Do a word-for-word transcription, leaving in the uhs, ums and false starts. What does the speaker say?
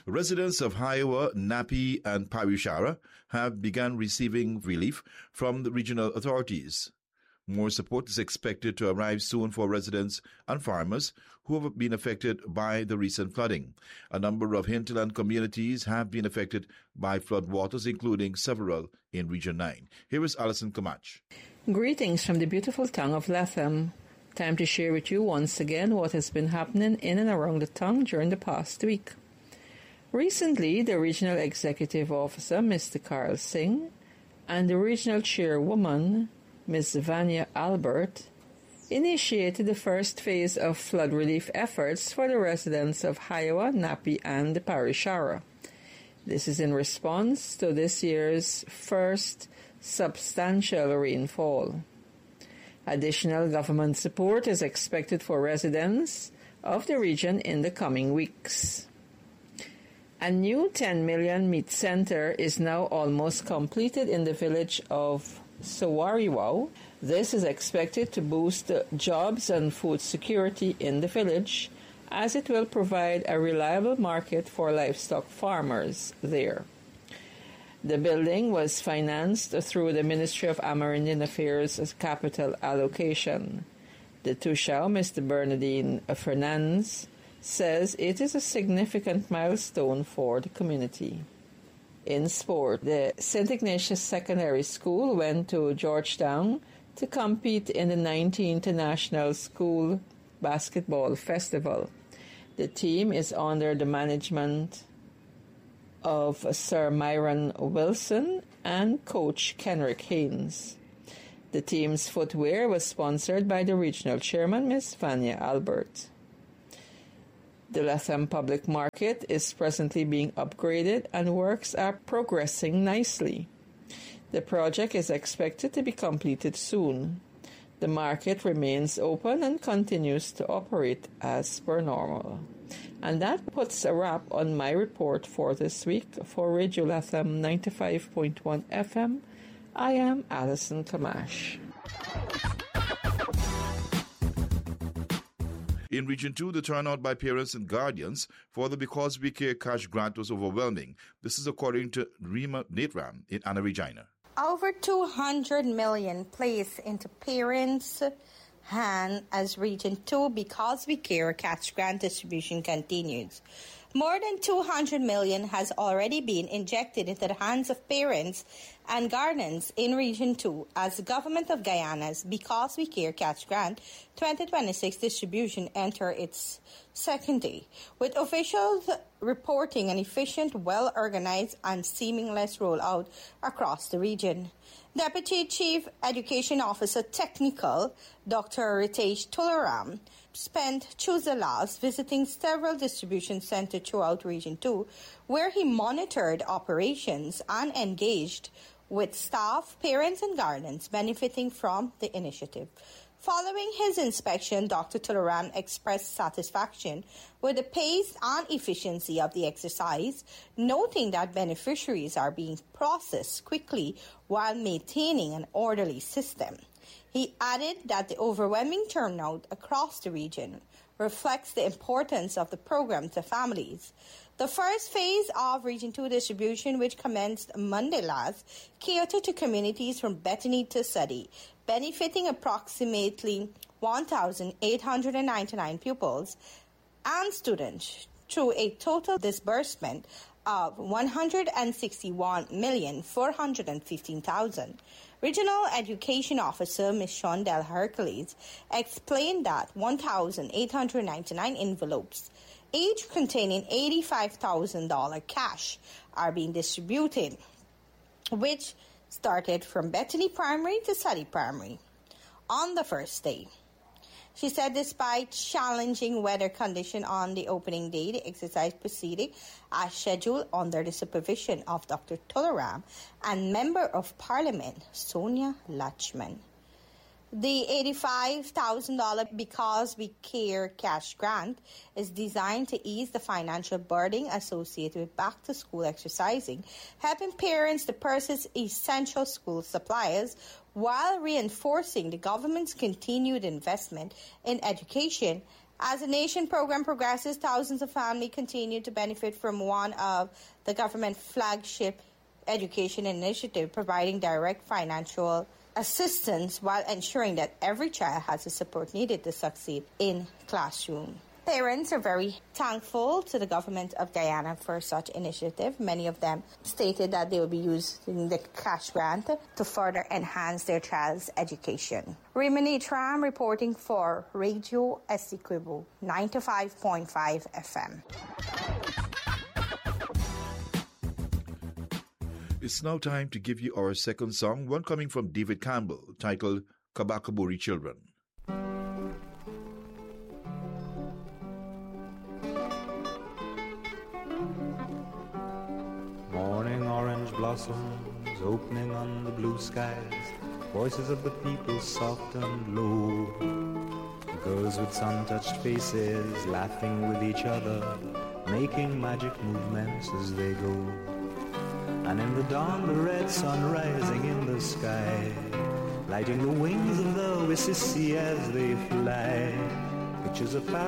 Residents of Hiowa, Napi, and Parishara have begun receiving relief from the regional authorities. More support is expected to arrive soon for residents and farmers who have been affected by the recent flooding. A number of hinterland communities have been affected by floodwaters, including several in Region nine. Here is Alison Kamach. Greetings from the beautiful town of Latham. Time to share with you once again what has been happening in and around the town during the past week. Recently, the Regional Executive Officer, Mister Carl Singh, and the Regional Chairwoman, Miz Vanya Albert, initiated the first phase of flood relief efforts for the residents of Hiowa, Napi, and the Parishara. This is in response to this year's first substantial rainfall. Additional government support is expected for residents of the region in the coming weeks. A new ten million meat center is now almost completed in the village of Sawariwau. This is expected to boost jobs and food security in the village, as it will provide a reliable market for livestock farmers there. The building was financed through the Ministry of Amerindian Affairs' capital allocation. The Tushao, Mister Bernardine Fernandez, says it is a significant milestone for the community. In sport, the Saint Ignatius Secondary School went to Georgetown to compete in the nineteenth National School Basketball Festival. The team is under the management of Sir Myron Wilson and Coach Kenrick Haynes. The team's footwear was sponsored by the regional chairman, Miz Vanya Albert. The Latham Public Market is presently being upgraded and works are progressing nicely. The project is expected to be completed soon. The market remains open and continues to operate as per normal. And that puts a wrap on my report for this week. For Radio Latham ninety-five point one F M, I am Alison Kamash. In Region two, the turnout by parents and guardians for the Because We Care cash grant was overwhelming. This is according to Rima Netram in Anna Regina. Over two hundred million placed into parents' hands as Region two Because We Care cash grant distribution continues. More than two hundred million has already been injected into the hands of parents and guardians in Region two as the Government of Guyana's Because We Care Cash Grant twenty twenty-six distribution enter its second day, with officials reporting an efficient, well-organized and seamless rollout across the region. Deputy Chief Education Officer Technical, Doctor Ritesh Tularam, spent Tuesday last visiting several distribution centers throughout Region two, where he monitored operations and engaged with staff, parents, and guardians benefiting from the initiative. Following his inspection, Doctor Tularam expressed satisfaction with the pace and efficiency of the exercise, noting that beneficiaries are being processed quickly while maintaining an orderly system. He added that the overwhelming turnout across the region reflects the importance of the program to families. The first phase of Region two distribution, which commenced Monday last, catered to communities from Bethany to Suddy, benefiting approximately one thousand eight hundred ninety-nine pupils and students through a total disbursement of one hundred sixty-one million four hundred fifteen thousand. Regional Education Officer Miz Shondell Hercules explained that one thousand eight hundred ninety-nine envelopes, each containing eighty-five thousand dollars cash, are being distributed, which started from Bethany Primary to Suddy Primary on the first day. She said despite challenging weather conditions on the opening day, the exercise proceeded as scheduled under the supervision of Doctor Tularam and Member of Parliament Sonia Lachman. The eighty-five thousand dollars Because We Care cash grant is designed to ease the financial burden associated with back-to-school exercising, helping parents to purchase essential school supplies while reinforcing the government's continued investment in education As the nation program progresses, thousands of families continue to benefit from one of the government flagship education initiative, providing direct financial assistance while ensuring that every child has the support needed to succeed in classroom. Parents are very thankful to the government of Guyana for such initiative. Many of them stated that they will be using the cash grant to further enhance their child's education. Rimini Tram reporting for Radio Essequibo, ninety-five point five F M. It's now time to give you our second song, one coming from David Campbell, titled Kabakaburi Children. Morning orange blossoms opening on the blue skies, voices of the people soft and low, girls with sun-touched faces laughing with each other, making magic movements as they go. And in the dawn the red sun rising in the sky, lighting the wings of the Wissisi as they fly, pictures of